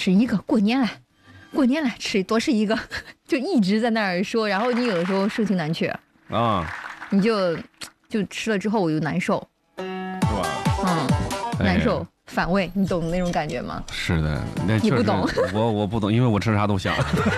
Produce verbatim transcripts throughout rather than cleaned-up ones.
吃一个，过年了，过年了，吃多吃一个，就一直在那儿说。然后你有的时候盛情难却啊，你就就吃了之后我就难受， 是吧？ 嗯，难受。哎反胃，你懂那种感觉吗？ 是的，那你不懂， 我我不懂，因为我吃啥都香。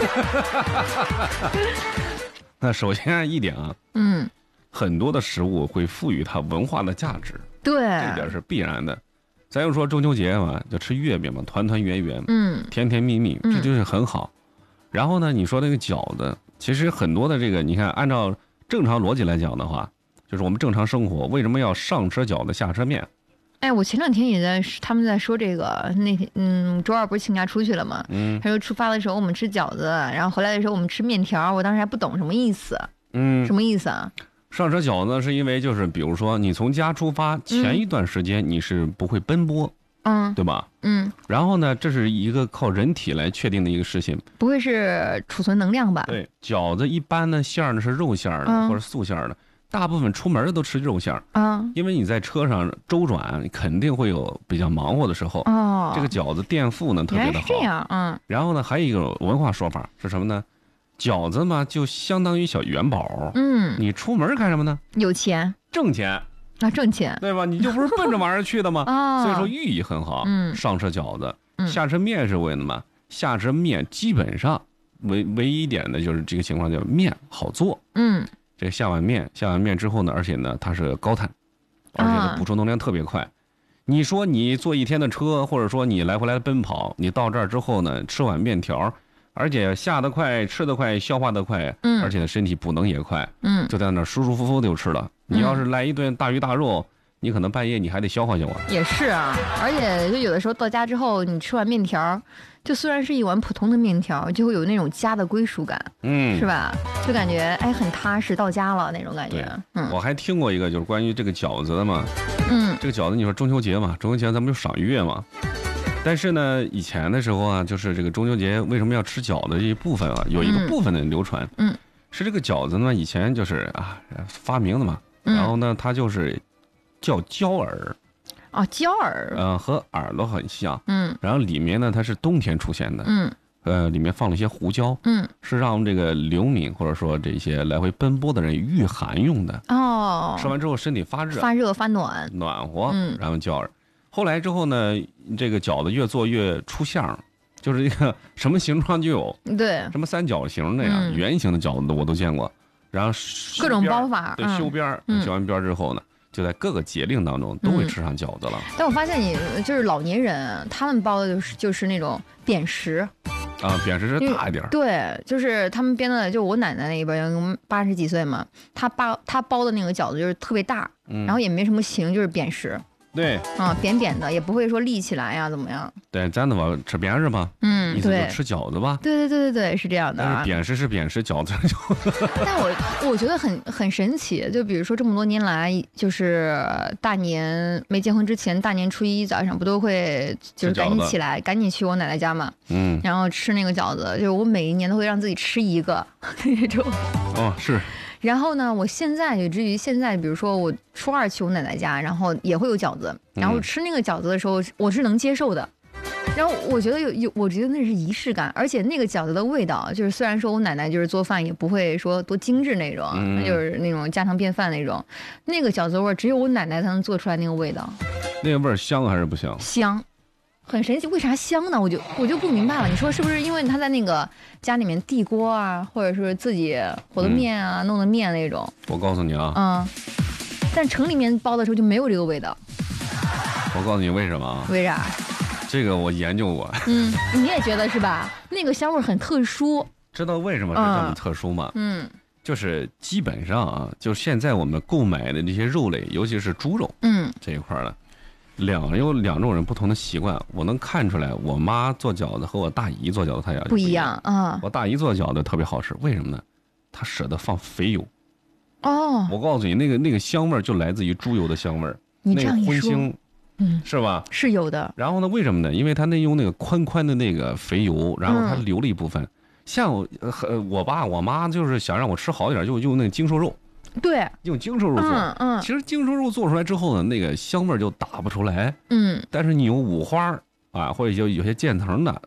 那首先一点啊， 嗯， 很多的食物会赋予它文化的价值， 对， 这点是必然的。咱又说中秋节嘛，就吃月饼嘛，团团圆圆， 嗯， 甜甜蜜蜜，这就是很好。嗯、然后呢，你说那个饺子，其实很多的这个，你看，按照正常逻辑来讲的话，就是我们正常生活为什么要上车饺子下车面？ 哎，我前两天也在，他们在说这个。那天，嗯，周二不是请假出去了吗？嗯，他说出发的时候我们吃饺子，然后回来的时候我们吃面条。我当时还不懂什么意思。嗯，什么意思啊？ 上车饺子是因为就是，比如说你从家出发前一段时间你是不会奔波，嗯，对吧？嗯。然后呢，这是一个靠人体来确定的一个事情， 不会是储存能量吧？ 对，饺子一般呢馅儿呢是肉馅儿的、嗯、或者素馅儿的。大部分出门的都吃肉馅儿啊，因为你在车上周转，肯定会有比较忙活的时候。哦，这个饺子垫腹呢特别的好。 这样，嗯。 然后呢，还有一个文化说法是什么呢？饺子嘛，就相当于小元宝。嗯，你出门干什么呢？ 有钱， 挣钱。 啊，挣钱， 对吧？你就不是奔着玩儿去的吗？啊，所以说寓意很好。嗯，上车饺子，下车面是为了嘛？下车面基本上唯唯一一点的就是这个情况，叫面好做。嗯。这个下碗面，下完面之后呢，而且呢，它是高碳，而且呢，补充能量特别快。啊、你说你坐一天的车，或者说你来回来奔跑，你到这儿之后呢，吃碗面条，而且下得快，吃得快，消化得快，嗯，而且身体补能也快，嗯，就在那儿舒舒服服的就吃了。嗯、你要是来一顿大鱼大肉，你可能半夜你还得消化消化。 也是啊，而且就有的时候到家之后，你吃完面条。就虽然是一碗普通的面条，就会有那种家的归属感，嗯，是吧？就感觉哎很踏实，到家了那种感觉。 嗯，我还听过一个就是关于这个饺子的嘛，嗯，这个饺子你说中秋节嘛，中秋节咱们就赏月嘛，但是呢，以前的时候啊，就是这个中秋节为什么要吃饺子这一部分啊，有一个部分的流传，嗯，是这个饺子呢以前就是啊发明的嘛，然后呢它就是叫椒耳。 哦，椒耳， 呃，和耳朵很像，嗯，然后里面呢，它是冬天出现的，嗯，呃，里面放了一些胡椒，嗯，是让这个流民或者说这些来回奔波的人御寒用的，哦，吃完之后身体发热， 发热发暖， 暖和，嗯，然后椒耳。后来之后呢，这个饺子越做越出相，就是一个什么形状就有， 对， 什么三角形的呀，嗯、圆形的饺子我都见过，然后各种包法， 对，修边， 嗯、 修完边之后呢。就在各个节令当中都会吃上饺子了、嗯。 但我发现你就是老年人，他们包的就是就是那种扁食， 啊，扁食是大一点。 对，就是他们编的，就我奶奶那一边，八十几岁嘛，她包她包的那个饺子就是特别大，嗯、然后也没什么形，就是扁食。 对， 啊，扁扁的，也不会说立起来呀，怎么样？ 对，咱的吧吃扁食吧，嗯，意思就吃饺子吧。 对对对对对，是这样的、啊。 但是扁食是扁食，饺子就。 但我我觉得很很神奇，就比如说这么多年来，就是大年没结婚之前，大年初一早上不都会就是赶紧起来，赶紧去我奶奶家嘛，嗯，然后吃那个饺子，就是我每一年都会让自己吃一个那种。 哦，是。 然后呢，我现在以至于现在，比如说我初二去我奶奶家，然后也会有饺子，然后吃那个饺子的时候，我是能接受的。然后我觉得有有，我觉得那是仪式感，而且那个饺子的味道，就是虽然说我奶奶就是做饭也不会说多精致那种，嗯、就是那种家常便饭那种，那个饺子味只有我奶奶才能做出来那个味道。 那个味儿香还是不香？ 香。很神奇，为啥香呢？我就我就不明白了。你说是不是因为他在那个家里面地锅啊，或者是自己和的面啊、嗯、弄的面那种？ 我告诉你啊， 嗯，但城里面包的时候就没有这个味道。 我告诉你为什么？ 为啥？ 这个我研究过。 嗯，你也觉得是吧？那个香味很特殊。 知道为什么是这么特殊吗？嗯，就是基本上啊，就现在我们购买的这些肉类，尤其是猪肉，嗯，这一块了。两有两种人不同的习惯，我能看出来，我妈做饺子和我大姨做饺子，她俩不一样啊。 我大姨做饺子特别好吃，为什么呢？她舍得放肥油。哦，我告诉你，那个那个香味就来自于猪油的香味。 你这样一说， 那个荤腥，嗯，是吧？ 是有的。 然后呢，为什么呢？因为她那用那个宽宽的那个肥油，然后她留了一部分。嗯、像我呃我爸我妈就是想让我吃好一点，就用那个精瘦肉。 对， 用精瘦肉做，嗯嗯，其实精瘦肉做出来之后呢，那个香味就打不出来，嗯，但是你用五花啊，或者有有些渐层的